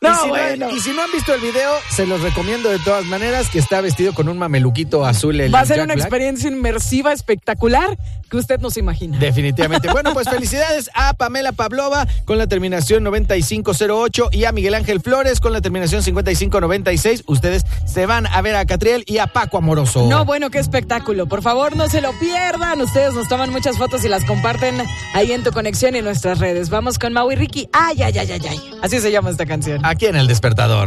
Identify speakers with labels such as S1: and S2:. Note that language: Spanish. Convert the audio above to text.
S1: Y si no han visto el video, se los recomiendo de todas maneras, que está vestido con un mameluquito azul.
S2: Va a ser una experiencia inmersiva espectacular que usted no se imagina.
S1: Definitivamente. Bueno, pues felicidades a Pamela Pavlova con la terminación 9508 y a Miguel Ángel Flores con la terminación 5596. Ustedes se van a ver a Catriel y a Paco Amoroso.
S2: No, bueno, qué espectáculo. Por favor, no se lo pierdan. Ustedes nos toman muchas fotos y las comparten ahí en Tu Conexión y en nuestras redes. Vamos con Mau y Ricky. Ay. Así se llama esta canción.
S1: Aquí en El Despertador.